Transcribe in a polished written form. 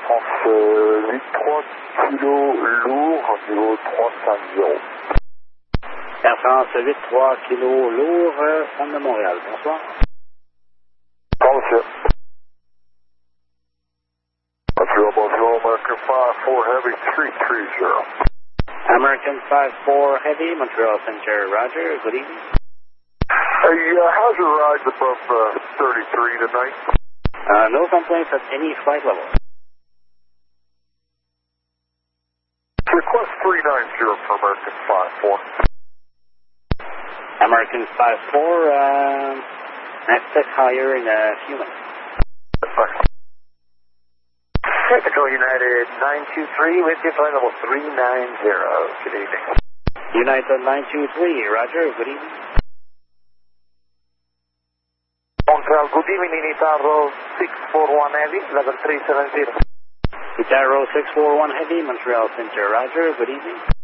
France 83 kilo lourd, niveau 350. Air France 83 kilo lourd, centre de Montréal. Bonsoir. Bonsoir, monsieur. Montreal, bonjour, American 54 Heavy 330. American 54 Heavy, Montreal Center, Roger. Good evening. Hey, how's your rides above 33 tonight? No complaints at any flight level. Request 390 for American 54. American 54, expect higher in a few minutes. Technical United 923 with you, flight level 390. Good evening. United 923, Roger. Good evening. Montreal, good evening, Itaro 641 Heavy, 11370. Itaro 641 Heavy, Montreal Center, Roger. Good evening.